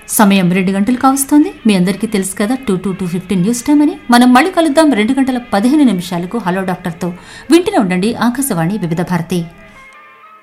సమయం 2 గంటలు కావస్తోంది. మీ అందరికీ తెలుసు కదా 2:15 న్యూస్ టైం అని. మనం మళ్ళీ కలుద్దాం 2 గంటల 15 నిమిషాలకు హలో డాక్టర్తో. వింటూనే ఉండండి ఆకాశవాణి వివిధ భారతి.